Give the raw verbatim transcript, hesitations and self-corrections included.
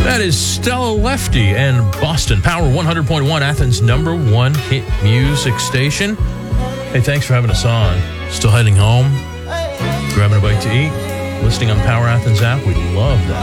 That is Stella Lefty and Boston Power one hundred point one, Athens' number one hit music station. Hey, thanks for having us on. Still heading home, grabbing a bite to eat, listening on the Power Athens app. We love that.